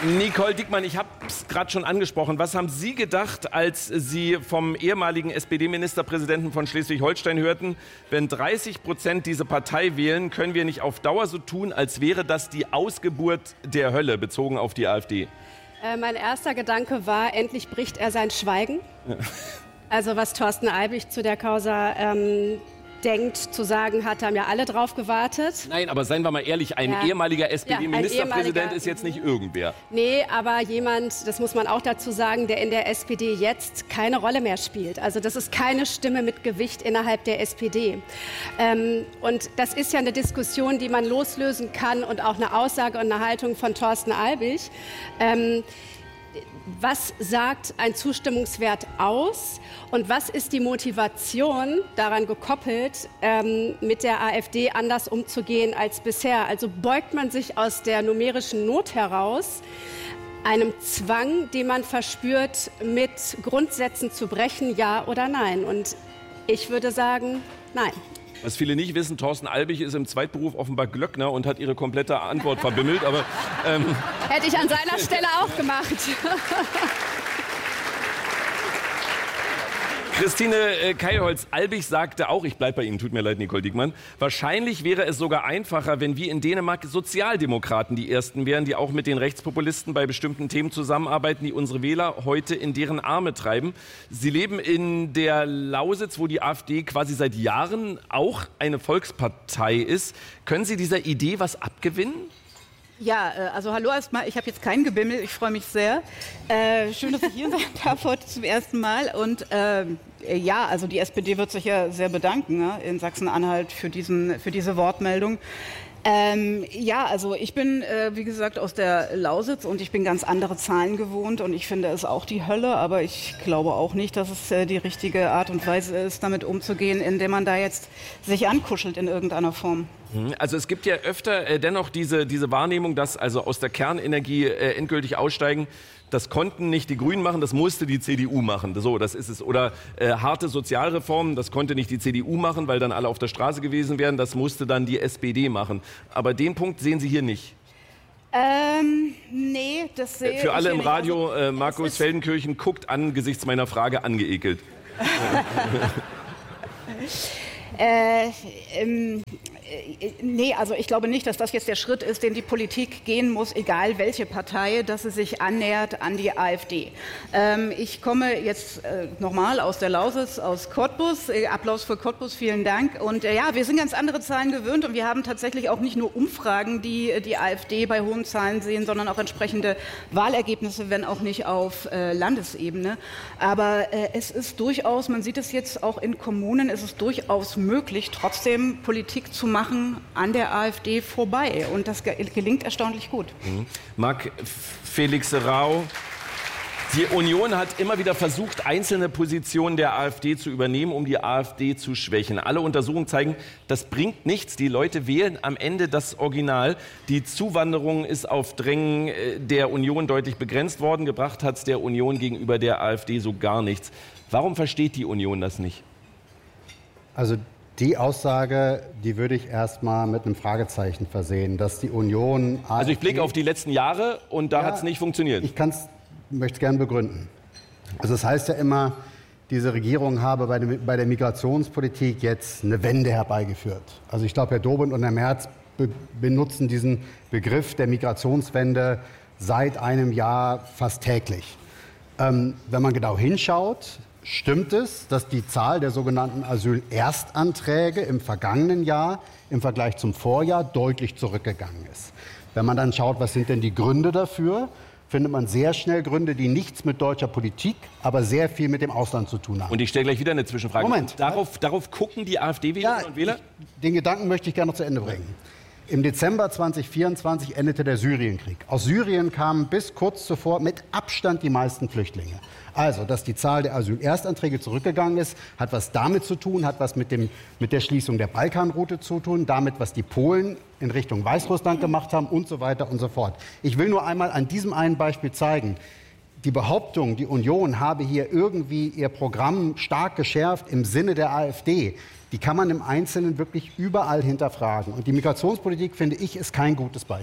Nicole Diekmann, ich habe es gerade schon angesprochen. Was haben Sie gedacht, als Sie vom ehemaligen SPD-Ministerpräsidenten von Schleswig-Holstein hörten, wenn 30% diese Partei wählen, können wir nicht auf Dauer so tun, als wäre das die Ausgeburt der Hölle, bezogen auf die AfD? Mein erster Gedanke war, endlich bricht er sein Schweigen. Ja. Also was Thorsten Albig zu der Causa denkt, zu sagen hat, haben ja alle drauf gewartet. Nein, aber seien wir mal ehrlich, ein ehemaliger SPD-Ministerpräsident ist jetzt nicht irgendwer. Nee, aber jemand, das muss man auch dazu sagen, der in der SPD jetzt keine Rolle mehr spielt. Also das ist keine Stimme mit Gewicht innerhalb der SPD. Und das ist ja eine Diskussion, die man loslösen kann und auch eine Aussage und eine Haltung von Thorsten Albig. Was sagt ein Zustimmungswert aus und was ist die Motivation daran gekoppelt, mit der AfD anders umzugehen als bisher? Also beugt man sich aus der numerischen Not heraus einem Zwang, den man verspürt, mit Grundsätzen zu brechen, ja oder nein? Und ich würde sagen, nein. Was viele nicht wissen, Thorsten Albig ist im Zweitberuf offenbar Glöckner und hat ihre komplette Antwort verbimmelt. Aber, hätte ich an seiner Stelle auch gemacht. Christine Keilholz-Albig sagte auch, ich bleibe bei Ihnen, tut mir leid, Nicole Diekmann, wahrscheinlich wäre es sogar einfacher, wenn wie in Dänemark Sozialdemokraten die Ersten wären, die auch mit den Rechtspopulisten bei bestimmten Themen zusammenarbeiten, die unsere Wähler heute in deren Arme treiben. Sie leben in der Lausitz, wo die AfD quasi seit Jahren auch eine Volkspartei ist. Können Sie dieser Idee was abgewinnen? Ja, also hallo erstmal, ich habe jetzt kein Gebimmel, ich freue mich sehr. Schön, dass ich hier sein darf heute zum ersten Mal. Und ja, also die SPD wird sich ja sehr bedanken, ne, in Sachsen-Anhalt für diese Wortmeldung. Ja, also ich bin, wie gesagt, aus der Lausitz und ich bin ganz andere Zahlen gewohnt und ich finde es auch die Hölle, aber ich glaube auch nicht, dass es die richtige Art und Weise ist, damit umzugehen, indem man da jetzt sich ankuschelt in irgendeiner Form. Also es gibt ja öfter dennoch diese Wahrnehmung, dass also aus der Kernenergie endgültig aussteigen. Das konnten nicht die Grünen machen, das musste die CDU machen. So, das ist es. Oder harte Sozialreformen, das konnte nicht die CDU machen, weil dann alle auf der Straße gewesen wären. Das musste dann die SPD machen. Aber den Punkt sehen Sie hier nicht. Nee, das sehe ich nicht. Für alle im Radio, Markus Feldenkirchen guckt angesichts meiner Frage angeekelt. Nee, also ich glaube nicht, dass das jetzt der Schritt ist, den die Politik gehen muss, egal welche Partei, dass sie sich annähert an die AfD. Ich komme jetzt nochmal aus der Lausitz, aus Cottbus. Applaus für Cottbus, vielen Dank. Und ja, wir sind ganz andere Zahlen gewöhnt und wir haben tatsächlich auch nicht nur Umfragen, die die AfD bei hohen Zahlen sehen, sondern auch entsprechende Wahlergebnisse, wenn auch nicht auf Landesebene. Aber es ist durchaus, man sieht es jetzt auch in Kommunen, es ist durchaus möglich, trotzdem Politik zu machen an der AfD vorbei. Und das gelingt erstaunlich gut. Marc Felix Rau, die Union hat immer wieder versucht, einzelne Positionen der AfD zu übernehmen, um die AfD zu schwächen. Alle Untersuchungen zeigen, das bringt nichts. Die Leute wählen am Ende das Original. Die Zuwanderung ist auf Drängen der Union deutlich begrenzt worden. Gebracht hat es der Union gegenüber der AfD so gar nichts. Warum versteht die Union das nicht? Also die Aussage, die würde ich erstmal mit einem Fragezeichen versehen, dass die Union... AfD, also ich blicke auf die letzten Jahre und da hat es nicht funktioniert. Ich möchte es gerne begründen. Also es heißt ja immer, diese Regierung habe bei der Migrationspolitik jetzt eine Wende herbeigeführt. Also ich glaube, Herr Dobrindt und Herr Merz benutzen diesen Begriff der Migrationswende seit einem Jahr fast täglich. Wenn man genau hinschaut, stimmt es, dass die Zahl der sogenannten Asylerstanträge im vergangenen Jahr im Vergleich zum Vorjahr deutlich zurückgegangen ist. Wenn man dann schaut, was sind denn die Gründe dafür, findet man sehr schnell Gründe, die nichts mit deutscher Politik, aber sehr viel mit dem Ausland zu tun haben. Und ich stelle gleich wieder eine Zwischenfrage. Moment. Darauf gucken die AfD-Wählerinnen und Wähler? Den Gedanken möchte ich gerne noch zu Ende bringen. Im Dezember 2024 endete der Syrenkrieg. Aus Syrien kamen bis kurz zuvor mit Abstand die meisten Flüchtlinge. Also, dass die Zahl der Asylerstanträge zurückgegangen ist, hat was damit zu tun, hat was mit der Schließung der Balkanroute zu tun, damit, was die Polen in Richtung Weißrussland gemacht haben und so weiter und so fort. Ich will nur einmal an diesem einen Beispiel zeigen, die Behauptung, die Union habe hier irgendwie ihr Programm stark geschärft im Sinne der AfD, die kann man im Einzelnen wirklich überall hinterfragen. Und die Migrationspolitik, finde ich, ist kein gutes Beispiel.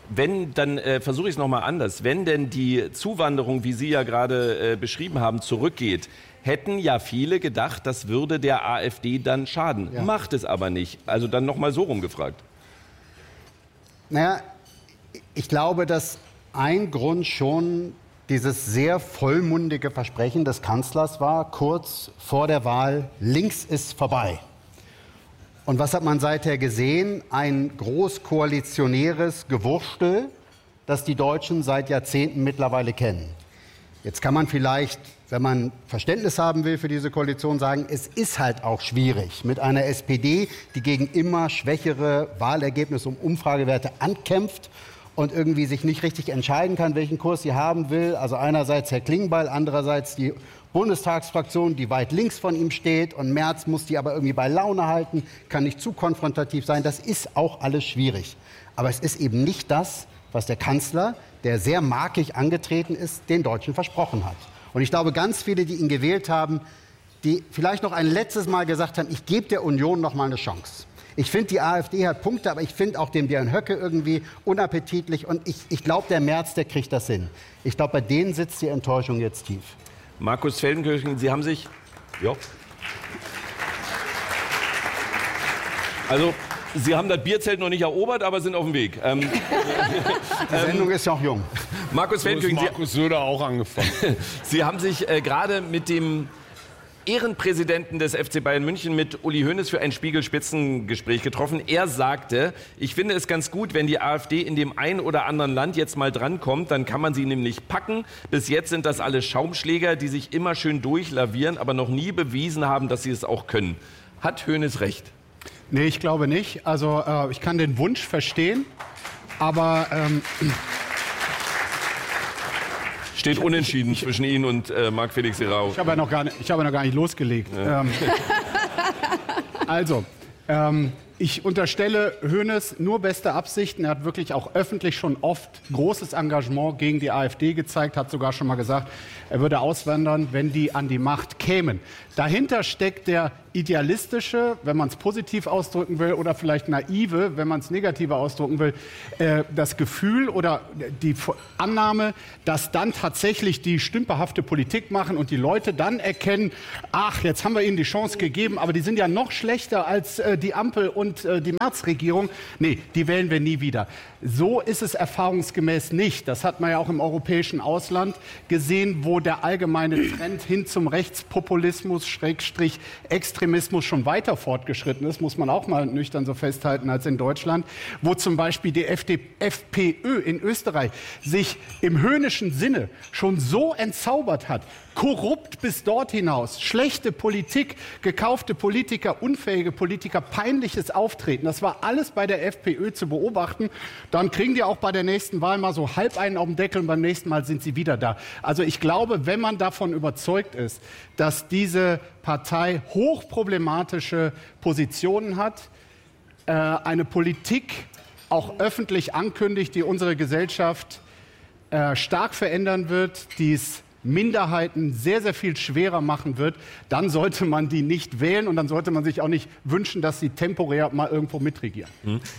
wenn, dann versuche ich es nochmal anders. Wenn denn die Zuwanderung, wie Sie ja gerade beschrieben haben, zurückgeht, hätten ja viele gedacht, das würde der AfD dann schaden. Ja. Macht es aber nicht. Also dann nochmal so rumgefragt. Naja, ich glaube, dass ein Grund schon dieses sehr vollmundige Versprechen des Kanzlers war, kurz vor der Wahl, links ist vorbei. Und was hat man seither gesehen? Ein großkoalitionäres Gewurstel, das die Deutschen seit Jahrzehnten mittlerweile kennen. Jetzt kann man vielleicht, wenn man Verständnis haben will für diese Koalition, sagen, es ist halt auch schwierig mit einer SPD, die gegen immer schwächere Wahlergebnisse und Umfragewerte ankämpft und irgendwie sich nicht richtig entscheiden kann, welchen Kurs sie haben will. Also einerseits Herr Klingbeil, andererseits die Bundestagsfraktion, die weit links von ihm steht, und Merz muss die aber irgendwie bei Laune halten, kann nicht zu konfrontativ sein. Das ist auch alles schwierig. Aber es ist eben nicht das, was der Kanzler, der sehr markig angetreten ist, den Deutschen versprochen hat. Und ich glaube, ganz viele, die ihn gewählt haben, die vielleicht noch ein letztes Mal gesagt haben, ich gebe der Union noch mal eine Chance. Ich finde, die AfD hat Punkte, aber ich finde auch den Björn Höcke irgendwie unappetitlich. Und ich glaube, der Merz, der kriegt das hin. Ich glaube, bei denen sitzt die Enttäuschung jetzt tief. Markus Feldenkirchen, Sie haben sich... Ja. Also, Sie haben das Bierzelt noch nicht erobert, aber sind auf dem Weg. Die Sendung ist ja auch jung. Markus Feldenkirchen, Markus Söder auch angefangen. Sie haben sich gerade mit dem Ehrenpräsidenten des FC Bayern München, mit Uli Hoeneß, für ein Spiegel-Spitzengespräch getroffen. Er sagte, ich finde es ganz gut, wenn die AfD in dem einen oder anderen Land jetzt mal drankommt, dann kann man sie nämlich packen. Bis jetzt sind das alles Schaumschläger, die sich immer schön durchlavieren, aber noch nie bewiesen haben, dass sie es auch können. Hat Hoeneß recht? Nee, ich glaube nicht. Also ich kann den Wunsch verstehen, aber... Steht unentschieden zwischen Ihnen und Marc-Felix Serao. Ich habe ja noch gar nicht losgelegt. Ja. Ich unterstelle Hoeneß nur beste Absichten. Er hat wirklich auch öffentlich schon oft großes Engagement gegen die AfD gezeigt, hat sogar schon mal gesagt, er würde auswandern, wenn die an die Macht kämen. Dahinter steckt der idealistische, wenn man es positiv ausdrücken will, oder vielleicht naive, wenn man es negativer ausdrücken will, das Gefühl oder die Annahme, dass dann tatsächlich die stümperhafte Politik machen und die Leute dann erkennen, ach, jetzt haben wir ihnen die Chance gegeben, aber die sind ja noch schlechter als die Ampel und die Merz-Regierung. Nee, die wählen wir nie wieder. So ist es erfahrungsgemäß nicht. Das hat man ja auch im europäischen Ausland gesehen, wo der allgemeine Trend hin zum Rechtspopulismus, Schrägstrich Extremismus schon weiter fortgeschritten ist, muss man auch mal nüchtern so festhalten als in Deutschland, wo zum Beispiel die FPÖ in Österreich sich im höhnischen Sinne schon so entzaubert hat, korrupt bis dort hinaus, schlechte Politik, gekaufte Politiker, unfähige Politiker, peinliches Auftreten. Das war alles bei der FPÖ zu beobachten. Dann kriegen die auch bei der nächsten Wahl mal so halb einen auf den Deckel und beim nächsten Mal sind sie wieder da. Also ich glaube, wenn man davon überzeugt ist, dass diese Partei hochproblematische Positionen hat, eine Politik auch öffentlich ankündigt, die unsere Gesellschaft stark verändern wird, die es Minderheiten sehr, sehr viel schwerer machen wird, dann sollte man die nicht wählen und dann sollte man sich auch nicht wünschen, dass sie temporär mal irgendwo mitregieren.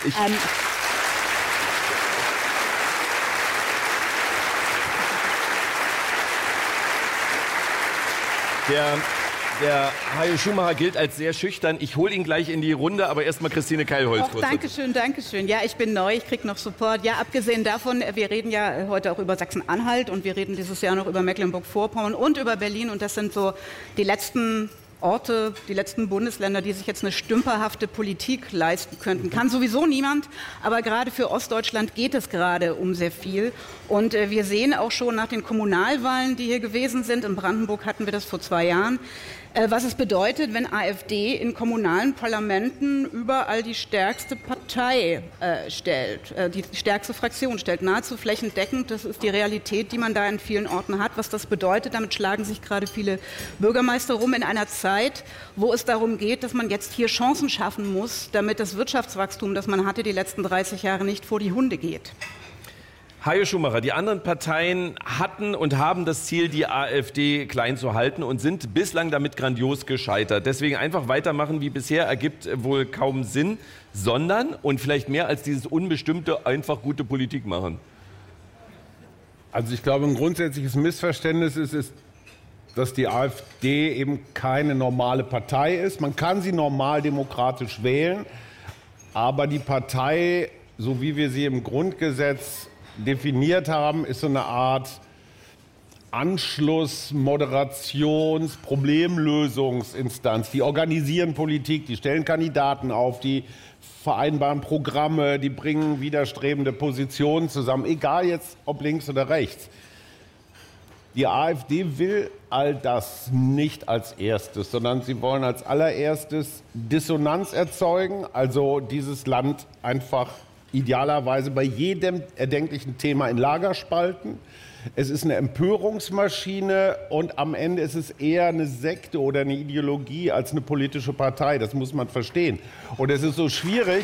Der Hajo Schumacher gilt als sehr schüchtern. Ich hole ihn gleich in die Runde, aber erstmal Christine Keilholz. Dankeschön, Dankeschön. Ja, ich bin neu, ich kriege noch Support. Ja, abgesehen davon, wir reden ja heute auch über Sachsen-Anhalt und wir reden dieses Jahr noch über Mecklenburg-Vorpommern und über Berlin. Und das sind so die letzten Orte, die letzten Bundesländer, die sich jetzt eine stümperhafte Politik leisten könnten. Kann sowieso niemand, aber gerade für Ostdeutschland geht es gerade um sehr viel. Und wir sehen auch schon nach den Kommunalwahlen, die hier gewesen sind, in Brandenburg hatten wir das vor 2 Jahren, was es bedeutet, wenn AfD in kommunalen Parlamenten überall die stärkste Partei stellt, die stärkste Fraktion stellt, nahezu flächendeckend. Das ist die Realität, die man da in vielen Orten hat. Was das bedeutet, damit schlagen sich gerade viele Bürgermeister rum in einer Zeit, wo es darum geht, dass man jetzt hier Chancen schaffen muss, damit das Wirtschaftswachstum, das man hatte die letzten 30 Jahre, nicht vor die Hunde geht. Hajo Schumacher, die anderen Parteien hatten und haben das Ziel, die AfD klein zu halten und sind bislang damit grandios gescheitert. Deswegen einfach weitermachen wie bisher ergibt wohl kaum Sinn, sondern und vielleicht mehr als dieses unbestimmte einfach gute Politik machen. Also ich glaube, ein grundsätzliches Missverständnis ist, dass die AfD eben keine normale Partei ist. Man kann sie normal demokratisch wählen, aber die Partei, so wie wir sie im Grundgesetz definiert haben, ist so eine Art Anschluss-, Moderations-, Problemlösungsinstanz. Die organisieren Politik, die stellen Kandidaten auf, die vereinbaren Programme, die bringen widerstrebende Positionen zusammen, egal jetzt ob links oder rechts. Die AfD will all das nicht als erstes, sondern sie wollen als allererstes Dissonanz erzeugen, also dieses Land einfach idealerweise bei jedem erdenklichen Thema in Lager spalten. Es ist eine Empörungsmaschine und am Ende ist es eher eine Sekte oder eine Ideologie als eine politische Partei. Das muss man verstehen. Und es ist so schwierig.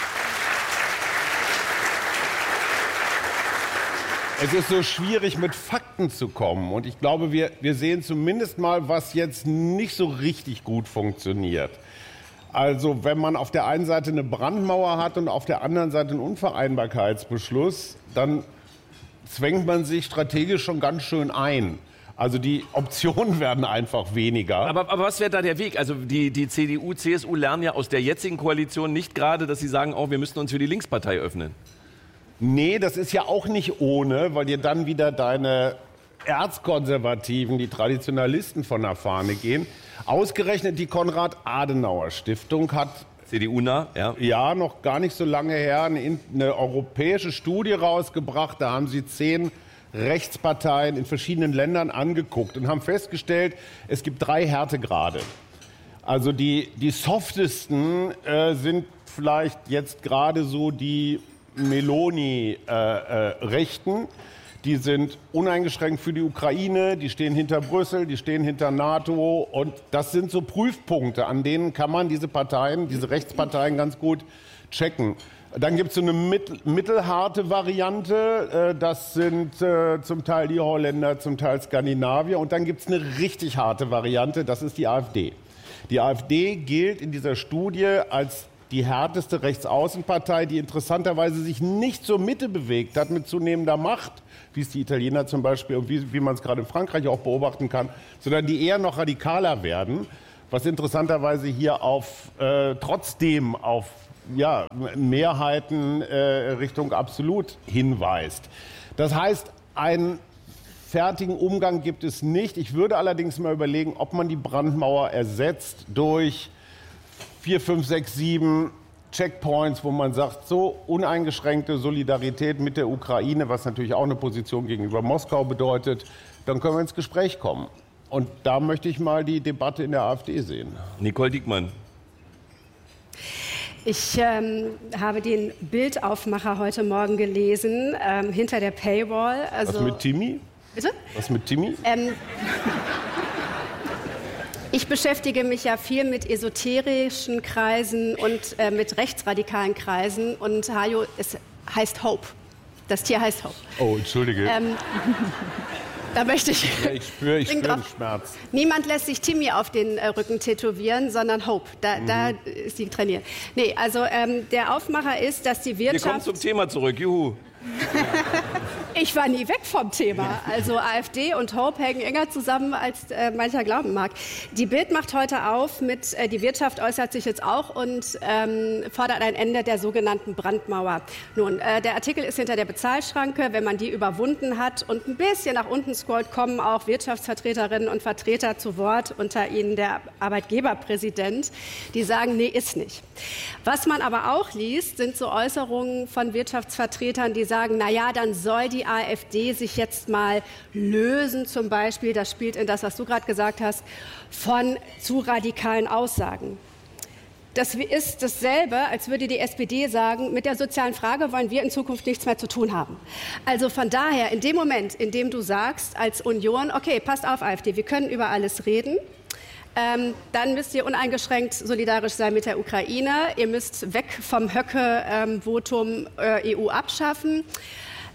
Es ist so schwierig, mit Fakten zu kommen. Und ich glaube, wir sehen zumindest mal, was jetzt nicht so richtig gut funktioniert. Also wenn man auf der einen Seite eine Brandmauer hat und auf der anderen Seite einen Unvereinbarkeitsbeschluss, dann zwängt man sich strategisch schon ganz schön ein. Also die Optionen werden einfach weniger. Aber was wäre da der Weg? Also die CDU, CSU lernen ja aus der jetzigen Koalition nicht gerade, dass sie sagen, oh, wir müssen uns für die Linkspartei öffnen. Nee, das ist ja auch nicht ohne, weil dir dann wieder deine Erzkonservativen, die Traditionalisten von der Fahne gehen. Ausgerechnet die Konrad-Adenauer-Stiftung hat CDU-nah, ja, noch gar nicht so lange her eine europäische Studie rausgebracht. Da haben sie 10 Rechtsparteien in verschiedenen Ländern angeguckt und haben festgestellt, es gibt 3 Härtegrade. Also die softesten sind vielleicht jetzt gerade so die Meloni-Rechten. Die sind uneingeschränkt für die Ukraine, die stehen hinter Brüssel, die stehen hinter NATO. Und das sind so Prüfpunkte, an denen kann man diese Parteien, diese Rechtsparteien ganz gut checken. Dann gibt es so eine mittelharte Variante, das sind zum Teil die Holländer, zum Teil Skandinavier. Und dann gibt es eine richtig harte Variante, das ist die AfD. Die AfD gilt in dieser Studie als die härteste Rechtsaußenpartei, die interessanterweise sich nicht zur Mitte bewegt hat mit zunehmender Macht, wie es die Italiener zum Beispiel und wie man es gerade in Frankreich auch beobachten kann, sondern die eher noch radikaler werden, was interessanterweise hier trotzdem auf Mehrheiten Richtung absolut hinweist. Das heißt, einen fertigen Umgang gibt es nicht. Ich würde allerdings mal überlegen, ob man die Brandmauer ersetzt durch 4, 5, 6, 7 Checkpoints, wo man sagt, so uneingeschränkte Solidarität mit der Ukraine, was natürlich auch eine Position gegenüber Moskau bedeutet, dann können wir ins Gespräch kommen. Und da möchte ich mal die Debatte in der AfD sehen. Nicole Diekmann. Ich habe den Bildaufmacher heute Morgen gelesen, hinter der Paywall. Also, was mit Timmy? Bitte? Was mit Timmy? Ich beschäftige mich ja viel mit esoterischen Kreisen und mit rechtsradikalen Kreisen. Und Hajo, es heißt Hope. Das Tier heißt Hope. Oh, entschuldige. Da möchte ich... Ja, ich spüre den Schmerz. Niemand lässt sich Timmy auf den Rücken tätowieren, sondern Hope. Da ist sie trainiert. Nee, also der Aufmacher ist, dass die Wirtschaft... Wir kommen zum Thema zurück, juhu. Ich war nie weg vom Thema. Also AfD und Hope hängen enger zusammen, als mancher glauben mag. Die Bild macht heute auf mit, die Wirtschaft äußert sich jetzt auch und fordert ein Ende der sogenannten Brandmauer. Nun, der Artikel ist hinter der Bezahlschranke. Wenn man die überwunden hat und ein bisschen nach unten scrollt, kommen auch Wirtschaftsvertreterinnen und Vertreter zu Wort, unter ihnen der Arbeitgeberpräsident, die sagen, nee, ist nicht. Was man aber auch liest, sind so Äußerungen von Wirtschaftsvertretern, die sagen, na ja, dann soll die AfD sich jetzt mal lösen, zum Beispiel, das spielt in das, was du gerade gesagt hast, von zu radikalen Aussagen. Das ist dasselbe, als würde die SPD sagen, mit der sozialen Frage wollen wir in Zukunft nichts mehr zu tun haben. Also von daher, in dem Moment, in dem du sagst als Union, okay, passt auf AfD, wir können über alles reden, dann müsst ihr uneingeschränkt solidarisch sein mit der Ukraine, ihr müsst weg vom Höcke-Votum EU abschaffen.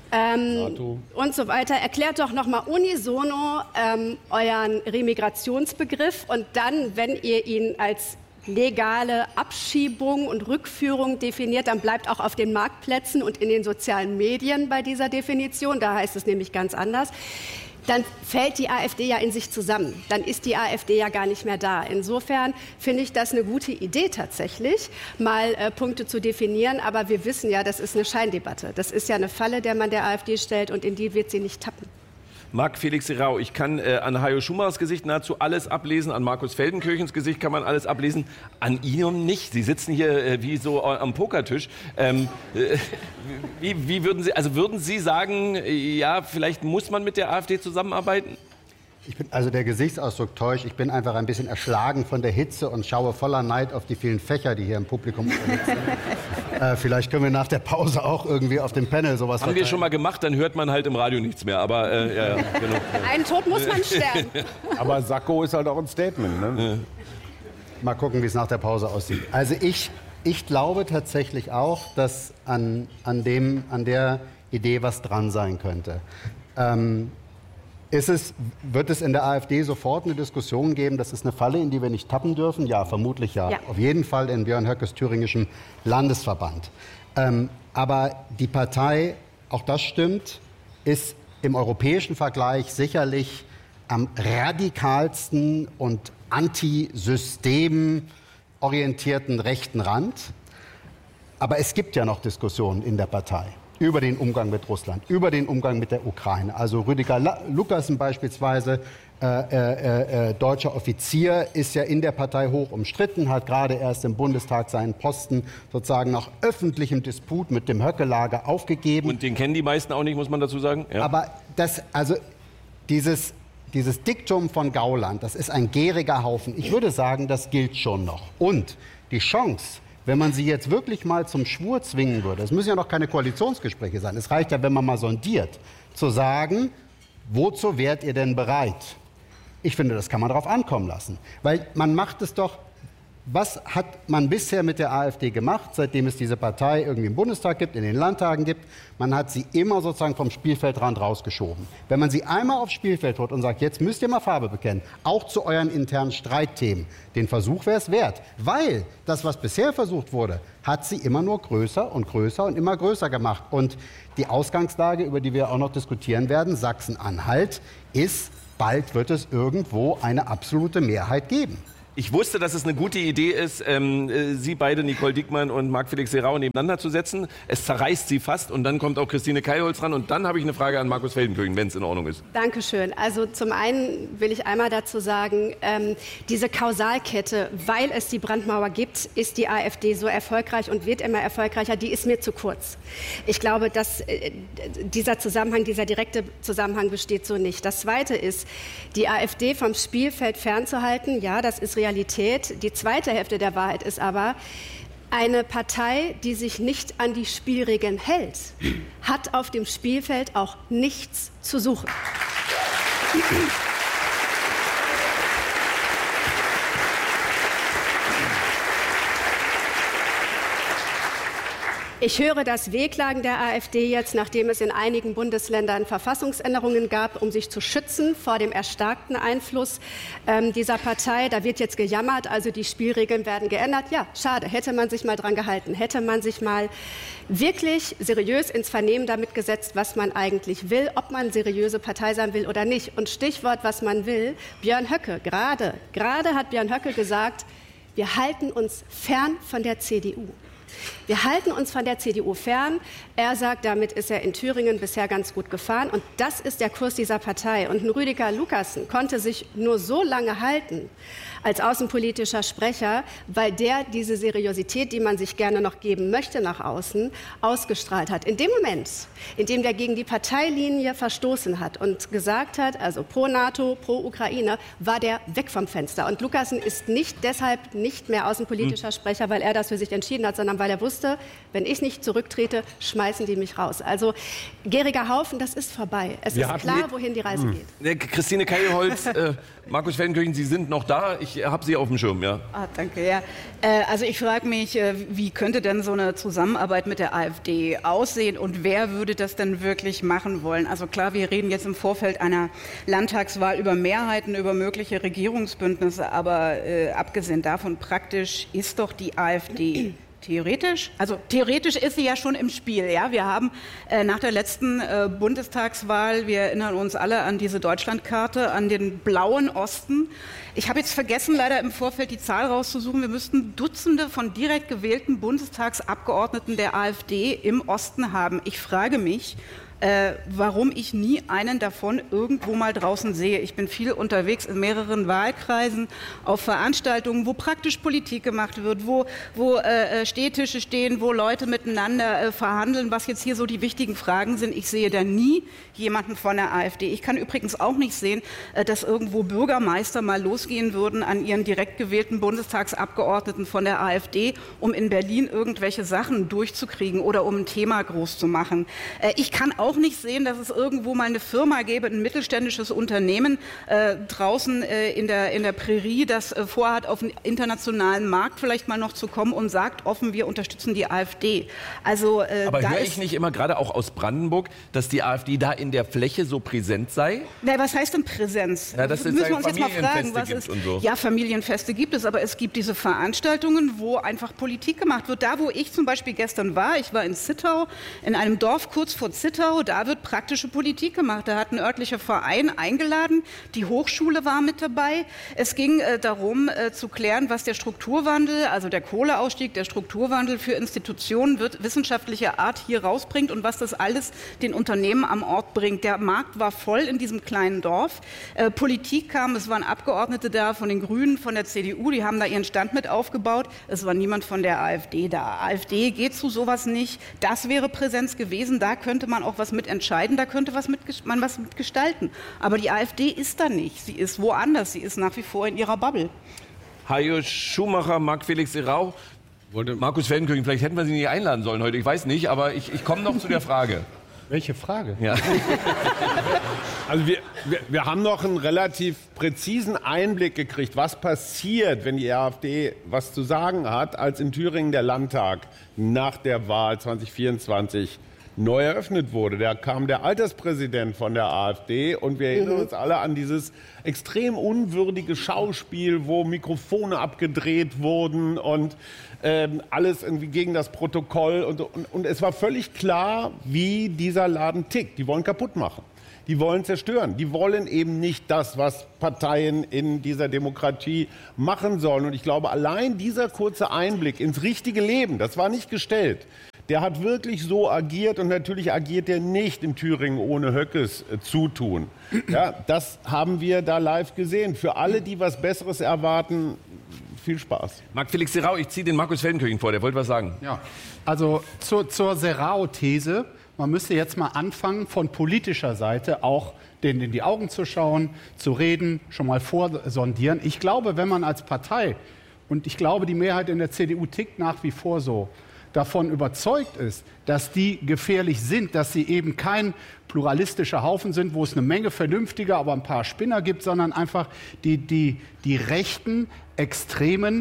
und so weiter. Erklärt doch nochmal unisono euren Remigrationsbegriff und dann, wenn ihr ihn als legale Abschiebung und Rückführung definiert, dann bleibt auch auf den Marktplätzen und in den sozialen Medien bei dieser Definition, da heißt es nämlich ganz anders, dann fällt die AfD ja in sich zusammen. Dann ist die AfD ja gar nicht mehr da. Insofern finde ich das eine gute Idee tatsächlich, mal Punkte zu definieren. Aber wir wissen ja, das ist eine Scheindebatte. Das ist ja eine Falle, der man der AfD stellt und in die wird sie nicht tappen. Marc Felix Serrao, ich kann an Hajo Schumachers Gesicht nahezu alles ablesen, an Markus Feldenkirchens Gesicht kann man alles ablesen, an Ihnen nicht. Sie sitzen hier wie so am Pokertisch. Wie würden Sie, also würden Sie sagen, ja, vielleicht muss man mit der AfD zusammenarbeiten? Also der Gesichtsausdruck täuscht. Ich bin einfach ein bisschen erschlagen von der Hitze und schaue voller Neid auf die vielen Fächer, die hier im Publikum sind. Vielleicht können wir nach der Pause auch irgendwie auf dem Panel sowas verteilen. Haben wir schon mal gemacht, dann hört man halt im Radio nichts mehr. Aber ja, genau. Einen Tod muss man sterben. Aber Sacco ist halt auch ein Statement. Ne? Mal gucken, wie es nach der Pause aussieht. Also ich glaube tatsächlich auch, dass an der Idee was dran sein könnte. Wird es in der AfD sofort eine Diskussion geben, das ist eine Falle, in die wir nicht tappen dürfen? Ja, vermutlich ja. Auf jeden Fall in Björn Höckes thüringischem Landesverband. Aber die Partei, auch das stimmt, ist im europäischen Vergleich sicherlich am radikalsten und antisystemorientierten rechten Rand. Aber es gibt ja noch Diskussionen in der Partei über den Umgang mit Russland, über den Umgang mit der Ukraine. Also Rüdiger Lukassen beispielsweise, deutscher Offizier, ist ja in der Partei hoch umstritten, hat gerade erst im Bundestag seinen Posten sozusagen nach öffentlichem Disput mit dem Höcke-Lager aufgegeben. Und den kennen die meisten auch nicht, muss man dazu sagen. Ja. Aber dieses Diktum von Gauland, das ist ein gäriger Haufen. Ich würde sagen, das gilt schon noch. Und die Chance, wenn man sie jetzt wirklich mal zum Schwur zwingen würde, es müssen ja noch keine Koalitionsgespräche sein, es reicht ja, wenn man mal sondiert, zu sagen, wozu wärt ihr denn bereit? Ich finde, das kann man darauf ankommen lassen. Weil man macht es doch, was hat man bisher mit der AfD gemacht, seitdem es diese Partei irgendwie im Bundestag gibt, in den Landtagen gibt? Man hat sie immer sozusagen vom Spielfeldrand rausgeschoben. Wenn man sie einmal aufs Spielfeld holt und sagt, jetzt müsst ihr mal Farbe bekennen, auch zu euren internen Streitthemen, den Versuch wäre es wert. Weil das, was bisher versucht wurde, hat sie immer nur größer und größer und immer größer gemacht. Und die Ausgangslage, über die wir auch noch diskutieren werden, Sachsen-Anhalt, ist, bald wird es irgendwo eine absolute Mehrheit geben. Ich wusste, dass es eine gute Idee ist, Sie beide, Nicole Diekmann und Marc Felix Serrao, nebeneinander zu setzen. Es zerreißt sie fast und dann kommt auch Christine Keilholz dran. Und dann habe ich eine Frage an Markus Feldenkirchen, wenn es in Ordnung ist. Dankeschön. Also zum einen will ich einmal dazu sagen, diese Kausalkette, weil es die Brandmauer gibt, ist die AfD so erfolgreich und wird immer erfolgreicher, die ist mir zu kurz. Ich glaube, dass dieser direkte Zusammenhang besteht so nicht. Das Zweite ist, die AfD vom Spielfeld fernzuhalten, ja, das ist Realität. Die zweite Hälfte der Wahrheit ist aber, eine Partei, die sich nicht an die Spielregeln hält, hat auf dem Spielfeld auch nichts zu suchen. Ich höre das Wehklagen der AfD jetzt, nachdem es in einigen Bundesländern Verfassungsänderungen gab, um sich zu schützen vor dem erstarkten Einfluss dieser Partei. Da wird jetzt gejammert, also die Spielregeln werden geändert. Ja, schade, hätte man sich mal dran gehalten, hätte man sich mal wirklich seriös ins Vernehmen damit gesetzt, was man eigentlich will, ob man seriöse Partei sein will oder nicht. Und Stichwort, was man will, Björn Höcke, gerade hat Björn Höcke gesagt, wir halten uns fern von der CDU. Wir halten uns von der CDU fern. Er sagt, damit ist er in Thüringen bisher ganz gut gefahren. Und das ist der Kurs dieser Partei. Und ein Rüdiger Lukassen konnte sich nur so lange halten als außenpolitischer Sprecher, weil der diese Seriosität, die man sich gerne noch geben möchte nach außen, ausgestrahlt hat. In dem Moment, in dem der gegen die Parteilinie verstoßen hat und gesagt hat, also pro NATO, pro Ukraine, war der weg vom Fenster. Und Lukassen ist deshalb nicht mehr außenpolitischer Sprecher, weil er das für sich entschieden hat, sondern weil weil er wusste, wenn ich nicht zurücktrete, schmeißen die mich raus. Also Geringer Haufen, das ist vorbei. Es ist klar, wohin die Reise geht. Christine Keilholz, Markus Feldenkirchen, Sie sind noch da. Ich habe Sie auf dem Schirm, ja. Danke, ja. Also ich frage mich, wie könnte denn so eine Zusammenarbeit mit der AfD aussehen und wer würde das denn wirklich machen wollen? Also klar, wir reden jetzt im Vorfeld einer Landtagswahl über Mehrheiten, über mögliche Regierungsbündnisse, aber abgesehen davon, praktisch ist doch die AfD theoretisch ist sie ja schon im Spiel. Ja? Wir haben nach der letzten Bundestagswahl, wir erinnern uns alle an diese Deutschlandkarte, an den blauen Osten. Ich habe jetzt vergessen, leider im Vorfeld die Zahl rauszusuchen. Wir müssten Dutzende von direkt gewählten Bundestagsabgeordneten der AfD im Osten haben. Ich frage mich, warum ich nie einen davon irgendwo mal draußen sehe. Ich bin viel unterwegs in mehreren Wahlkreisen, auf Veranstaltungen, wo praktisch Politik gemacht wird, wo Stehtische stehen, wo Leute miteinander verhandeln, was jetzt hier so die wichtigen Fragen sind. Ich sehe da nie jemanden von der AfD. Ich kann übrigens auch nicht sehen, dass irgendwo Bürgermeister mal losgehen würden an ihren direkt gewählten Bundestagsabgeordneten von der AfD, um in Berlin irgendwelche Sachen durchzukriegen oder um ein Thema groß zu machen. Ich kann auch nicht sehen, dass es irgendwo mal eine Firma gäbe, ein mittelständisches Unternehmen draußen in der Prärie, das vorhat, auf den internationalen Markt vielleicht mal noch zu kommen und sagt offen, wir unterstützen die AfD. Also, aber höre ich nicht immer, gerade auch aus Brandenburg, dass die AfD da in der Fläche so präsent sei? Na, was heißt denn Präsenz? Ja, das müssen wir uns jetzt mal fragen, was ist. So. Ja, Familienfeste gibt es, aber es gibt diese Veranstaltungen, wo einfach Politik gemacht wird. Da, wo ich zum Beispiel gestern war, ich war in Zittau, in einem Dorf kurz vor Zittau, da wird praktische Politik gemacht. Da hat ein örtlicher Verein eingeladen, die Hochschule war mit dabei. Es ging darum zu klären, was der Strukturwandel, also der Kohleausstieg, der Strukturwandel für Institutionen wissenschaftlicher Art hier rausbringt und was das alles den Unternehmen am Ort bringt. Der Markt war voll in diesem kleinen Dorf. Politik kam, es waren Abgeordnete da von den Grünen, von der CDU, die haben da ihren Stand mit aufgebaut. Es war niemand von der AfD da. AfD geht zu sowas nicht. Das wäre Präsenz gewesen. Da könnte man auch was mitentscheiden, da könnte man was mitgestalten. Aber die AfD ist da nicht. Sie ist woanders. Sie ist nach wie vor in ihrer Bubble. Hajo Schumacher, Marc-Felix Erau, Markus Feldenkirchen, vielleicht hätten wir Sie nicht einladen sollen heute, ich weiß nicht, aber ich komme noch zu der Frage. Welche Frage? Ja. Also wir haben noch einen relativ präzisen Einblick gekriegt, was passiert, wenn die AfD was zu sagen hat, als in Thüringen der Landtag nach der Wahl 2024 neu eröffnet wurde. Da kam der Alterspräsident von der AfD und wir erinnern uns alle an dieses extrem unwürdige Schauspiel, wo Mikrofone abgedreht wurden und alles irgendwie gegen das Protokoll. Und es war völlig klar, wie dieser Laden tickt. Die wollen kaputt machen. Die wollen zerstören. Die wollen eben nicht das, was Parteien in dieser Demokratie machen sollen. Und ich glaube, allein dieser kurze Einblick ins richtige Leben, das war nicht gestellt, der hat wirklich so agiert und natürlich agiert er nicht in Thüringen ohne Höckes Zutun. Ja, das haben wir da live gesehen. Für alle, die was Besseres erwarten, viel Spaß. Marc-Felix Serrao, ich ziehe den Markus Feldenkirchen vor, der wollte was sagen. Ja, also zur Serrao-These, man müsste jetzt mal anfangen, von politischer Seite auch denen in die Augen zu schauen, zu reden, schon mal vorsondieren. Ich glaube, wenn man als Partei, und ich glaube, die Mehrheit in der CDU tickt nach wie vor so, davon überzeugt ist, dass die gefährlich sind, dass sie eben kein pluralistischer Haufen sind, wo es eine Menge vernünftiger, aber ein paar Spinner gibt, sondern einfach die rechten Extremen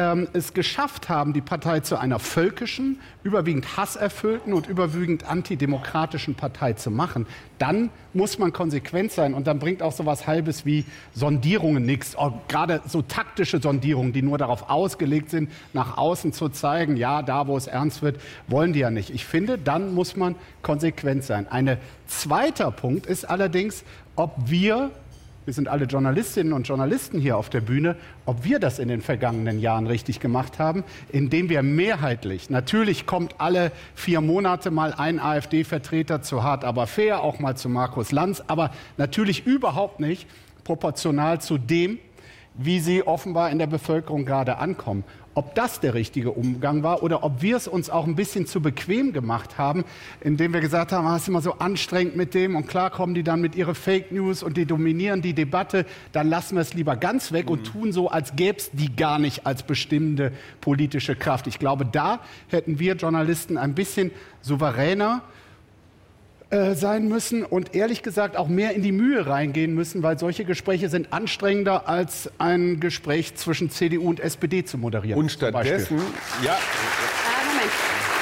es geschafft haben, die Partei zu einer völkischen, überwiegend hasserfüllten und überwiegend antidemokratischen Partei zu machen, dann muss man konsequent sein und dann bringt auch so was Halbes wie Sondierungen nichts. Gerade so taktische Sondierungen, die nur darauf ausgelegt sind, nach außen zu zeigen, ja, da wo es ernst wird, wollen die ja nicht. Ich finde, dann muss man konsequent sein. Ein zweiter Punkt ist allerdings, ob wir sind alle Journalistinnen und Journalisten hier auf der Bühne, ob wir das in den vergangenen Jahren richtig gemacht haben, indem wir mehrheitlich, natürlich kommt alle 4 Monate mal ein AfD-Vertreter zu Hart aber fair, auch mal zu Markus Lanz, aber natürlich überhaupt nicht proportional zu dem, wie sie offenbar in der Bevölkerung gerade ankommen. ob das der richtige Umgang war oder ob wir es uns auch ein bisschen zu bequem gemacht haben, indem wir gesagt haben, es ist immer so anstrengend mit dem und klar kommen die dann mit ihre Fake News und die dominieren die Debatte, dann lassen wir es lieber ganz weg und tun so, als gäbe es die gar nicht als bestimmende politische Kraft. Ich glaube, da hätten wir Journalisten ein bisschen souveräner sein müssen und ehrlich gesagt auch mehr in die Mühe reingehen müssen, weil solche Gespräche sind anstrengender als ein Gespräch zwischen CDU und SPD zu moderieren. Und stattdessen, ja. Moment.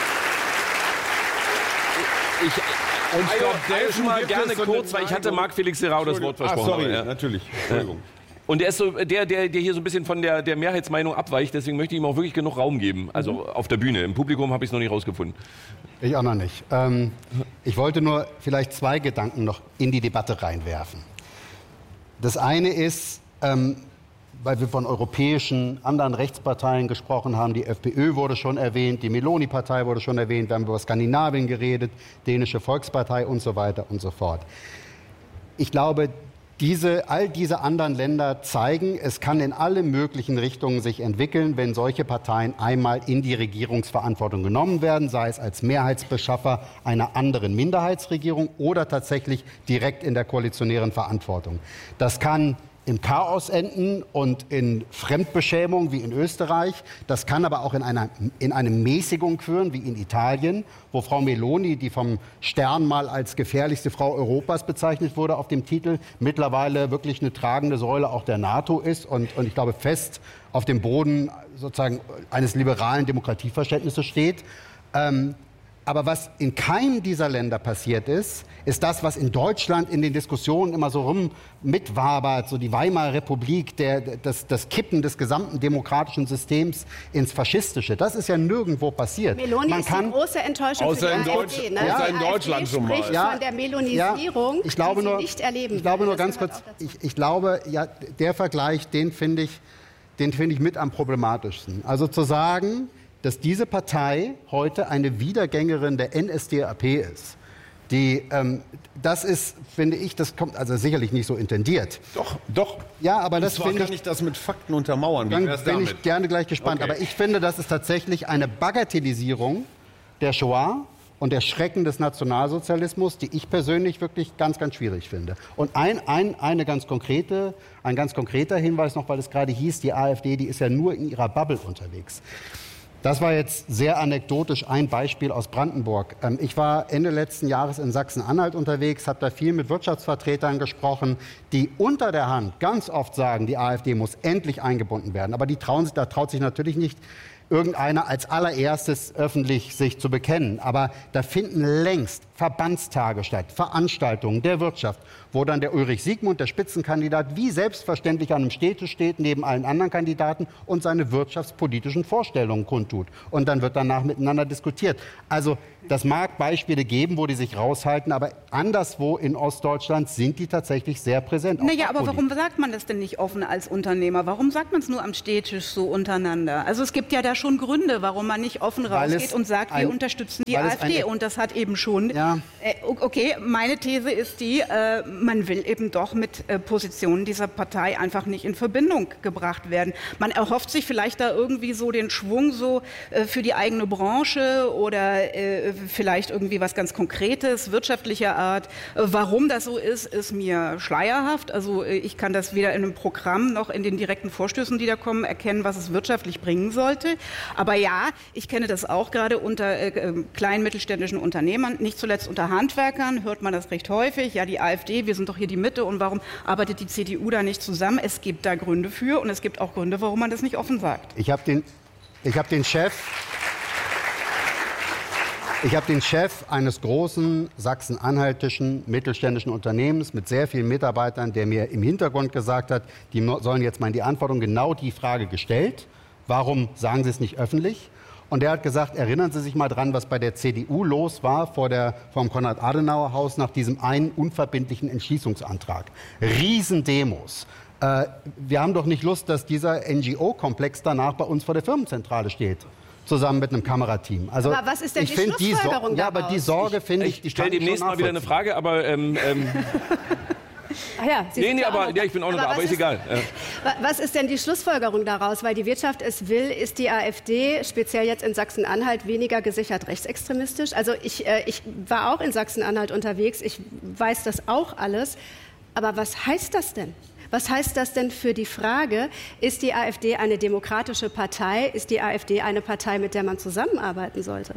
Ich schon mal gerne kurz, weil ich hatte Marc Felix Serrao das Wort versprochen. Sorry, ja. natürlich. Entschuldigung. Und er ist so der hier so ein bisschen von der Mehrheitsmeinung abweicht, deswegen möchte ich ihm auch wirklich genug Raum geben. Also auf der Bühne. Im Publikum habe ich es noch nicht rausgefunden. Ich auch noch nicht. Ich wollte nur vielleicht 2 Gedanken noch in die Debatte reinwerfen. Das eine ist, weil wir von europäischen anderen Rechtsparteien gesprochen haben, die FPÖ wurde schon erwähnt, die Meloni-Partei wurde schon erwähnt, wir haben über Skandinavien geredet, Dänische Volkspartei und so weiter und so fort. Ich glaube, all diese anderen Länder zeigen, es kann in alle möglichen Richtungen sich entwickeln, wenn solche Parteien einmal in die Regierungsverantwortung genommen werden, sei es als Mehrheitsbeschaffer einer anderen Minderheitsregierung oder tatsächlich direkt in der koalitionären Verantwortung. Das kann im Chaos enden und in Fremdbeschämung wie in Österreich. Das kann aber auch in eine Mäßigung führen wie in Italien, wo Frau Meloni, die vom Stern mal als gefährlichste Frau Europas bezeichnet wurde auf dem Titel, mittlerweile wirklich eine tragende Säule auch der NATO ist und ich glaube fest auf dem Boden sozusagen eines liberalen Demokratieverständnisses steht. Aber was in keinem dieser Länder passiert ist das, was in Deutschland in den Diskussionen immer so mitwabert, so die Weimarer Republik, das Kippen des gesamten demokratischen Systems ins Faschistische. Das ist ja nirgendwo passiert. Meloni ist die große Enttäuschung für die AfD. Ne? Außer in Deutschland schon mal. Ja, von der Melonisierung, ich glaube die sie nur, nicht erleben. Ich glaube nur ganz kurz, ich glaube, ja, der Vergleich, den finde ich mit am problematischsten. Also zu sagen, dass diese Partei heute eine Wiedergängerin der NSDAP ist. Das ist, finde ich, das kommt also sicherlich nicht so intendiert. Doch. Ja, aber das finde kann ich das mit Fakten untermauern. Dann bin ich gerne gleich gespannt. Okay. Aber ich finde, das ist tatsächlich eine Bagatellisierung der Shoah und der Schrecken des Nationalsozialismus, die ich persönlich wirklich ganz, ganz schwierig finde. Und ein ganz konkreter Hinweis noch, weil es gerade hieß, die AfD, die ist ja nur in ihrer Bubble unterwegs. Das war jetzt sehr anekdotisch ein Beispiel aus Brandenburg. Ich war Ende letzten Jahres in Sachsen-Anhalt unterwegs, habe da viel mit Wirtschaftsvertretern gesprochen, die unter der Hand ganz oft sagen, die AfD muss endlich eingebunden werden. Aber da traut sich natürlich nicht irgendeiner als allererstes öffentlich sich zu bekennen. Aber da finden längst Verbandstage statt, Veranstaltungen der Wirtschaft, wo dann der Ulrich Siegmund, der Spitzenkandidat, wie selbstverständlich an einem Städtisch steht, neben allen anderen Kandidaten und seine wirtschaftspolitischen Vorstellungen kundtut. Und dann wird danach miteinander diskutiert. Also das mag Beispiele geben, wo die sich raushalten, aber anderswo in Ostdeutschland sind die tatsächlich sehr präsent. Naja, aber warum sagt man das denn nicht offen als Unternehmer? Warum sagt man es nur am Städtisch so untereinander? Also es gibt ja da schon Gründe, warum man nicht offen rausgeht und sagt, wir unterstützen die AfD. Und das hat eben schon... Ja. Okay, meine These ist die, man will eben doch mit Positionen dieser Partei einfach nicht in Verbindung gebracht werden. Man erhofft sich vielleicht da irgendwie so den Schwung so für die eigene Branche oder vielleicht irgendwie was ganz Konkretes, wirtschaftlicher Art. Warum das so ist mir schleierhaft. Also ich kann das weder in einem Programm noch in den direkten Vorstößen, die da kommen, erkennen, was es wirtschaftlich bringen sollte. Aber ja, ich kenne das auch gerade unter kleinen mittelständischen Unternehmern, nicht zuletzt unter Handwerkern hört man das recht häufig. Ja, die AfD, wir sind doch hier die Mitte und warum arbeitet die CDU da nicht zusammen? Es gibt da Gründe für und es gibt auch Gründe, warum man das nicht offen sagt. Ich habe den Chef eines großen sachsen-anhaltischen mittelständischen Unternehmens mit sehr vielen Mitarbeitern, der mir im Hintergrund gesagt hat, die sollen jetzt mal in die Antwortung genau die Frage gestellt. Warum sagen Sie es nicht öffentlich? Und der hat gesagt, erinnern Sie sich mal dran, was bei der CDU los war vom Konrad-Adenauer-Haus nach diesem einen unverbindlichen Entschließungsantrag. Riesendemos. Wir haben doch nicht Lust, dass dieser NGO-Komplex danach bei uns vor der Firmenzentrale steht. Zusammen mit einem Kamerateam. Also, aber was ist denn die Schlussfolgerung daraus? Ja, aber die Sorge finde ich... Ich stelle demnächst mal wieder eine Frage, aber... Ach ja, Sie sind aber ich bin auch noch da, aber ist egal. Was ist denn die Schlussfolgerung daraus? Weil die Wirtschaft es will, ist die AfD, speziell jetzt in Sachsen-Anhalt, weniger gesichert rechtsextremistisch? Also ich war auch in Sachsen-Anhalt unterwegs, ich weiß das auch alles. Aber was heißt das denn? Was heißt das denn für die Frage, ist die AfD eine demokratische Partei? Ist die AfD eine Partei, mit der man zusammenarbeiten sollte?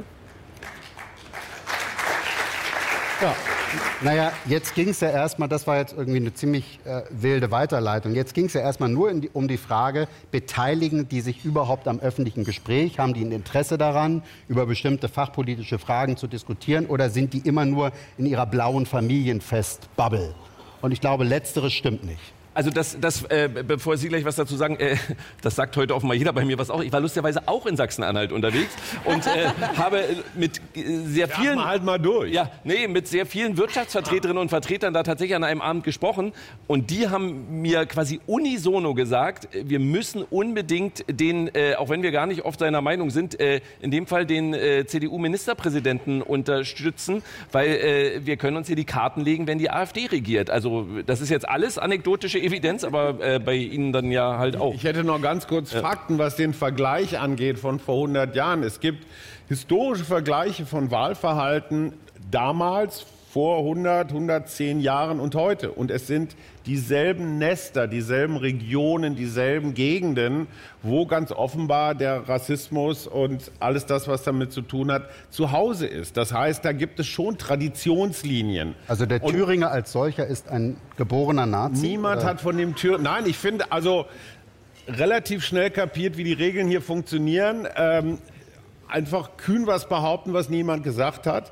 Ja, naja, jetzt ging es ja erstmal, das war jetzt irgendwie eine ziemlich wilde Weiterleitung, jetzt ging es ja erstmal nur um die Frage, beteiligen die sich überhaupt am öffentlichen Gespräch, haben die ein Interesse daran, über bestimmte fachpolitische Fragen zu diskutieren oder sind die immer nur in ihrer blauen Familienfest-Bubble? Und ich glaube, letzteres stimmt nicht. Also bevor Sie gleich was dazu sagen, das sagt heute offenbar jeder bei mir was auch. Ich war lustigerweise auch in Sachsen-Anhalt unterwegs und habe mit sehr vielen mit sehr vielen Wirtschaftsvertreterinnen und Vertretern da tatsächlich an einem Abend gesprochen und die haben mir quasi unisono gesagt, wir müssen unbedingt den, auch wenn wir gar nicht oft seiner Meinung sind, in dem Fall den CDU-Ministerpräsidenten unterstützen, weil wir können uns hier die Karten legen, wenn die AfD regiert. Also das ist jetzt alles anekdotische Evidenz, aber bei Ihnen dann ja halt auch. Ich hätte noch ganz kurz Fakten, was den Vergleich angeht von vor 100 Jahren. Es gibt historische Vergleiche von Wahlverhalten damals, vor 100, 110 Jahren und heute. Und es sind dieselben Nester, dieselben Regionen, dieselben Gegenden, wo ganz offenbar der Rassismus und alles das, was damit zu tun hat, zu Hause ist. Das heißt, da gibt es schon Traditionslinien. Also der Thüringer als solcher ist ein geborener Nazi? Niemand hat von dem Thüringer... Nein, ich finde also relativ schnell kapiert, wie die Regeln hier funktionieren. Einfach kühn was behaupten, was niemand gesagt hat.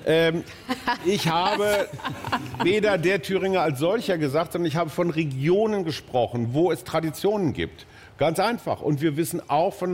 Ich habe weder der Thüringer als solcher gesagt, sondern ich habe von Regionen gesprochen, wo es Traditionen gibt. Ganz einfach. Und wir wissen auch von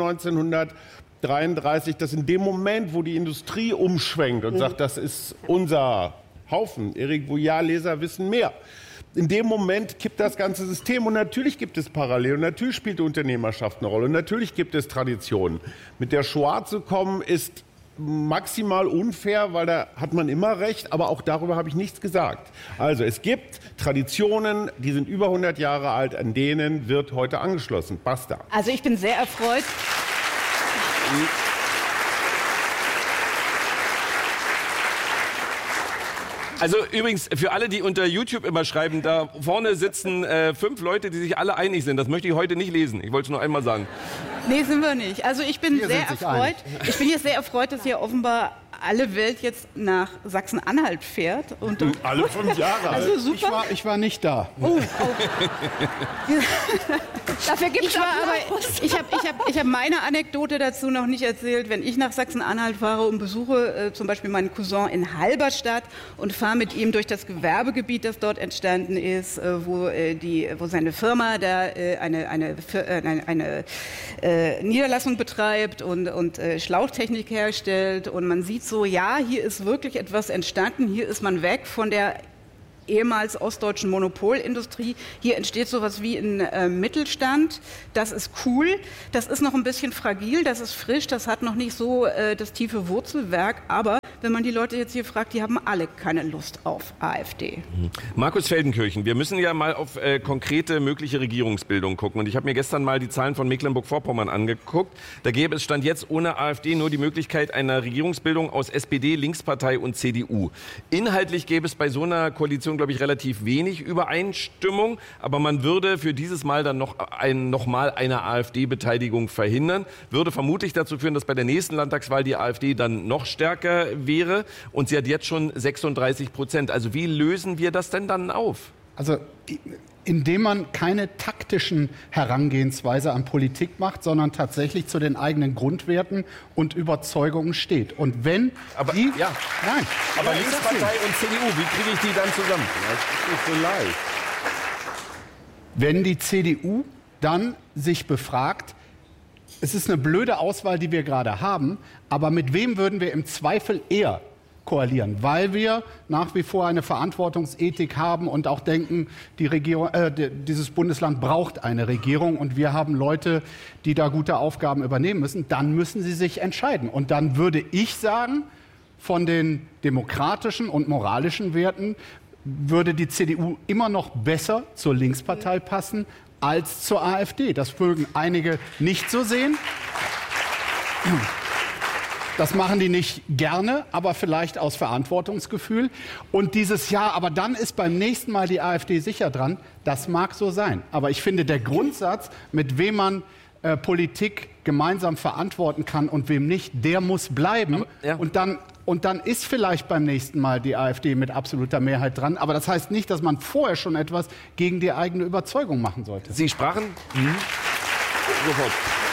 1933, dass in dem Moment, wo die Industrie umschwenkt und sagt, das ist unser Haufen, Eric Bouillard-Leser wissen mehr. In dem Moment kippt das ganze System und natürlich gibt es Parallelen und natürlich spielt die Unternehmerschaft eine Rolle und natürlich gibt es Traditionen. Mit der Shoah zu kommen ist maximal unfair, weil da hat man immer recht, aber auch darüber habe ich nichts gesagt. Also es gibt Traditionen, die sind über 100 Jahre alt, an denen wird heute angeschlossen. Basta. Also ich bin sehr erfreut. Also übrigens, für alle, die unter YouTube immer schreiben, da vorne sitzen 5 Leute, die sich alle einig sind. Das möchte ich heute nicht lesen. Ich wollte es nur einmal sagen. Nee, sind wir nicht. Also ich bin sehr erfreut. Ich bin jetzt sehr erfreut, dass hier offenbar alle Welt jetzt nach Sachsen-Anhalt fährt. Und alle 5 Jahre alt. Also super. Ich war nicht da. Oh. Dafür gibt es ich habe meine Anekdote dazu noch nicht erzählt. Wenn ich nach Sachsen-Anhalt fahre und besuche zum Beispiel meinen Cousin in Halberstadt und fahre mit ihm durch das Gewerbegebiet, das dort entstanden ist, wo seine Firma da eine Niederlassung betreibt und Schlauchtechnik herstellt und man sieht so, ja, hier ist wirklich etwas entstanden, hier ist man weg von der ehemals ostdeutschen Monopolindustrie. Hier entsteht sowas wie ein Mittelstand. Das ist cool. Das ist noch ein bisschen fragil, das ist frisch, das hat noch nicht so das tiefe Wurzelwerk. Aber wenn man die Leute jetzt hier fragt, die haben alle keine Lust auf AfD. Markus Feldenkirchen, wir müssen ja mal auf konkrete mögliche Regierungsbildung gucken. Und ich habe mir gestern mal die Zahlen von Mecklenburg-Vorpommern angeguckt. Da gäbe es Stand jetzt ohne AfD nur die Möglichkeit einer Regierungsbildung aus SPD, Linkspartei und CDU. Inhaltlich gäbe es bei so einer Koalition, glaube ich, relativ wenig Übereinstimmung. Aber man würde für dieses Mal dann noch mal eine AfD-Beteiligung verhindern. Würde vermutlich dazu führen, dass bei der nächsten Landtagswahl die AfD dann noch stärker wäre. Und sie hat jetzt schon 36%. Also wie lösen wir das denn dann auf? Also indem man keine taktischen Herangehensweise an Politik macht, sondern tatsächlich zu den eigenen Grundwerten und Überzeugungen steht. Und wenn aber Linkspartei und CDU, wie kriege ich die dann zusammen? Das ist nicht so leicht. Wenn die CDU dann sich befragt, es ist eine blöde Auswahl, die wir gerade haben, aber mit wem würden wir im Zweifel eher koalieren, weil wir nach wie vor eine Verantwortungsethik haben und auch denken, die Regierung, dieses Bundesland braucht eine Regierung und wir haben Leute, die da gute Aufgaben übernehmen müssen, dann müssen sie sich entscheiden. Und dann würde ich sagen, von den demokratischen und moralischen Werten würde die CDU immer noch besser zur Linkspartei passen als zur AfD. Das mögen einige nicht so sehen. Das machen die nicht gerne, aber vielleicht aus Verantwortungsgefühl. Und dieses Jahr, aber dann ist beim nächsten Mal die AfD sicher dran. Das mag so sein. Aber ich finde, der Grundsatz, mit wem man Politik gemeinsam verantworten kann und wem nicht, der muss bleiben. Aber, ja. Und dann ist vielleicht beim nächsten Mal die AfD mit absoluter Mehrheit dran. Aber das heißt nicht, dass man vorher schon etwas gegen die eigene Überzeugung machen sollte. Sie sprachen... Sofort.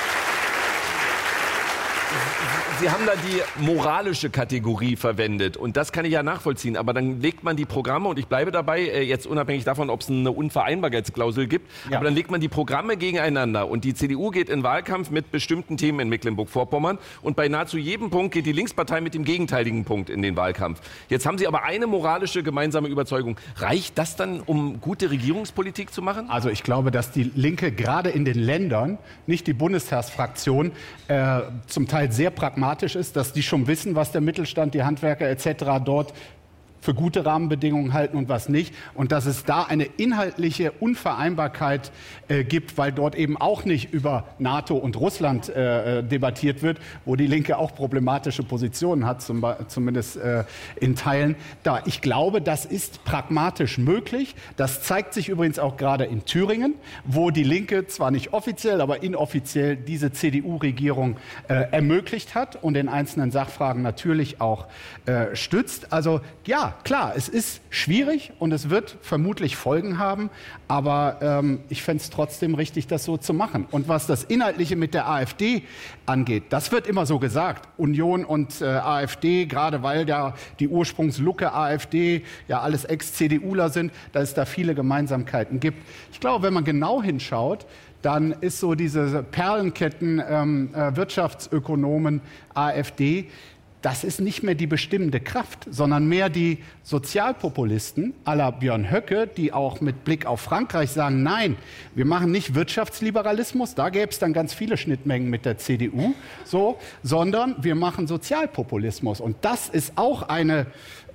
Sie haben da die moralische Kategorie verwendet und das kann ich ja nachvollziehen, aber dann legt man die Programme, und ich bleibe dabei, jetzt unabhängig davon, ob es eine Unvereinbarkeitsklausel gibt, aber dann legt man die Programme gegeneinander und die CDU geht in Wahlkampf mit bestimmten Themen in Mecklenburg-Vorpommern und bei nahezu jedem Punkt geht die Linkspartei mit dem gegenteiligen Punkt in den Wahlkampf. Jetzt haben Sie aber eine moralische gemeinsame Überzeugung. Reicht das dann, um gute Regierungspolitik zu machen? Also ich glaube, dass die Linke gerade in den Ländern, nicht die Bundestagsfraktion, zum Teil sehr pragmatisch ist, dass die schon wissen, was der Mittelstand, die Handwerker etc. dort für gute Rahmenbedingungen halten und was nicht. Und dass es da eine inhaltliche Unvereinbarkeit gibt, weil dort eben auch nicht über NATO und Russland debattiert wird, wo die Linke auch problematische Positionen hat, zumindest in Teilen. Ich glaube, das ist pragmatisch möglich. Das zeigt sich übrigens auch gerade in Thüringen, wo die Linke zwar nicht offiziell, aber inoffiziell diese CDU-Regierung ermöglicht hat und in einzelnen Sachfragen natürlich auch stützt. Also ja, klar, es ist schwierig und es wird vermutlich Folgen haben, aber ich fände es trotzdem richtig, das so zu machen. Und was das Inhaltliche mit der AfD angeht, das wird immer so gesagt. Union und AfD, gerade weil ja die Ursprungslucke AfD ja alles Ex-CDUler sind, dass es da viele Gemeinsamkeiten gibt. Ich glaube, wenn man genau hinschaut, dann ist so diese Perlenketten Wirtschaftsökonomen AfD, das ist nicht mehr die bestimmende Kraft, sondern mehr die Sozialpopulisten à la Björn Höcke, die auch mit Blick auf Frankreich sagen, nein, wir machen nicht Wirtschaftsliberalismus, da gäbe es dann ganz viele Schnittmengen mit der CDU, sondern wir machen Sozialpopulismus. Und das ist auch ein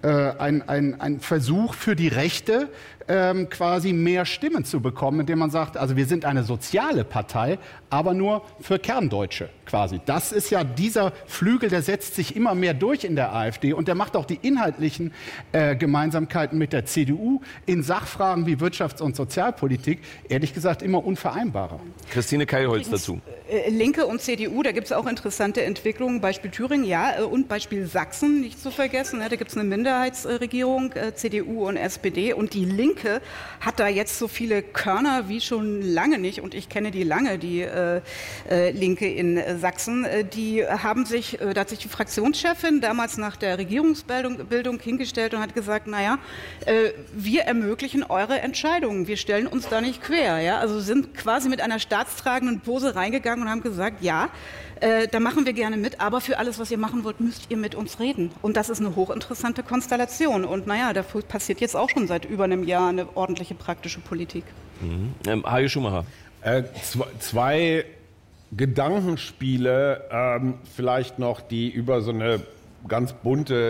Versuch für die Rechte, quasi mehr Stimmen zu bekommen, indem man sagt, also wir sind eine soziale Partei, aber nur für Kerndeutsche quasi. Das ist ja dieser Flügel, der setzt sich immer mehr durch in der AfD und der macht auch die inhaltlichen Gemeinsamkeiten mit der CDU in Sachfragen wie Wirtschafts- und Sozialpolitik, ehrlich gesagt, immer unvereinbarer. Christine Keilholz dazu. Linke und CDU, da gibt es auch interessante Entwicklungen, Beispiel Thüringen, ja, und Beispiel Sachsen, nicht zu vergessen. Da gibt es eine Minderheitsregierung, CDU und SPD, und die Linke hat da jetzt so viele Körner wie schon lange nicht, und ich kenne die lange, die Linke in Sachsen. Die haben sich, da hat sich die Fraktionschefin damals nach der Regierungsbildung hingestellt und hat gesagt, naja, wir ermöglichen eure Entscheidungen, wir stellen uns da nicht quer. Ja? Also sind quasi mit einer staatstragenden Pose reingegangen und haben gesagt, ja, da machen wir gerne mit, aber für alles, was ihr machen wollt, müsst ihr mit uns reden. Und das ist eine hochinteressante Konstellation. Und naja, da passiert jetzt auch schon seit über einem Jahr eine ordentliche praktische Politik. Hajo Schumacher. Zwei Gedankenspiele, vielleicht noch, die über so eine ganz bunte